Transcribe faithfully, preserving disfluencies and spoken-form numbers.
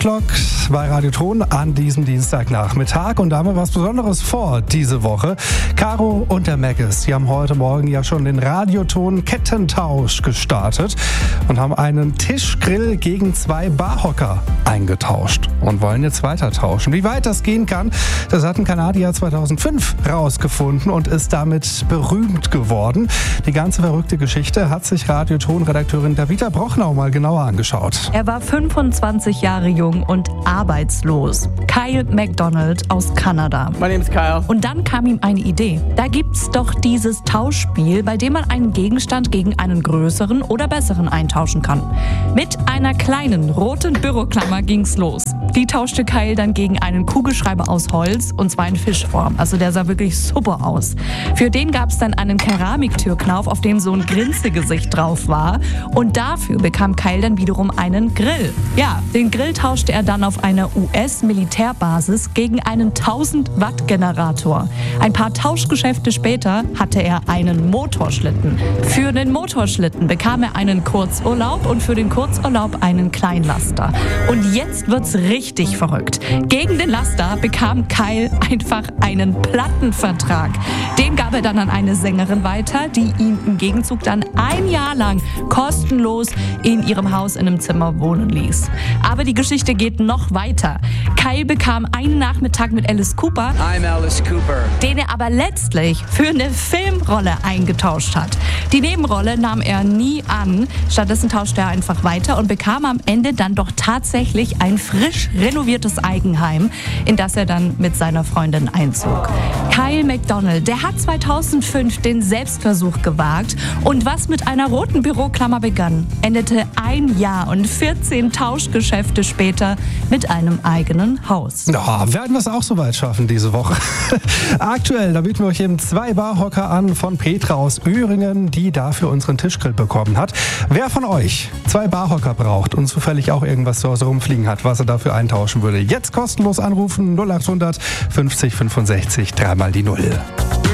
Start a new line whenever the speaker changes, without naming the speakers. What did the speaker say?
Clock bei Radioton an diesem Dienstagnachmittag und da haben wir was Besonderes vor diese Woche. Caro und der Maggis, die haben heute Morgen ja schon den Radioton Kettentausch gestartet und haben einen Tischgrill gegen zwei Barhocker eingetauscht und wollen jetzt weiter tauschen. Wie weit das gehen kann, das hat ein Kanadier zweitausendfünf rausgefunden und ist damit berühmt geworden. Die ganze verrückte Geschichte hat sich Radioton-Redakteurin Davida Brochnau mal genauer angeschaut.
Er war fünfundzwanzig Jahre jung und arbeitslos. Kyle MacDonald aus Kanada.
My name is Kyle.
Und dann kam ihm eine Idee. Da gibt's doch dieses Tauschspiel, bei dem man einen Gegenstand gegen einen größeren oder besseren eintauschen kann. Mit einer kleinen roten Büroklammer ging's los. Die tauschte Kyle dann gegen einen Kugelschreiber aus Holz, und zwar in Fischform. Also der sah wirklich super aus. Für den gab's dann einen Keramiktürknauf, auf dem so ein Grinsegesicht drauf war. Und dafür bekam Kyle dann wiederum einen Grill. Ja, den Grill tauschte er dann auf einer U S-Militärbasis gegen einen tausend Watt Generator. Ein paar Tauschgeschäfte später hatte er einen Motorschlitten. Für den Motorschlitten bekam er einen Kurzurlaub und für den Kurzurlaub einen Kleinlaster. Und jetzt wird's richtig verrückt. Gegen den Laster bekam Kyle einfach einen Plattenvertrag. Den gab er dann an eine Sängerin weiter, die ihn im Gegenzug dann ein Jahr lang kostenlos in ihrem Haus in einem Zimmer wohnen ließ. Aber die Geschichte geht noch weiter. Kyle bekam einen Nachmittag mit Alice Cooper,
I'm Alice Cooper.
den er aber letztlich für eine Filmrolle eingetauscht hat. Die Nebenrolle nahm er nie an. Stattdessen tauschte er einfach weiter und bekam am Ende dann doch tatsächlich ein frisch renoviertes Eigenheim, in das er dann mit seiner Freundin einzog. Kyle MacDonald, der hat zweitausendfünf den Selbstversuch gewagt und was mit einer roten Büroklammer begann, endete ein Jahr und vierzehn Tauschgeschäfte später mit einem eigenen Haus.
Ja, werden wir es auch so weit schaffen diese Woche. Aktuell, da bieten wir euch eben zwei Barhocker an von Petra aus Öhringen, die dafür unseren Tischgrill bekommen hat. Wer von euch zwei Barhocker braucht und zufällig auch irgendwas zu Hause rumfliegen hat, was er dafür eintauschen würde, jetzt kostenlos anrufen null acht hundert fünfzig fünfundsechzig dreimal die Null.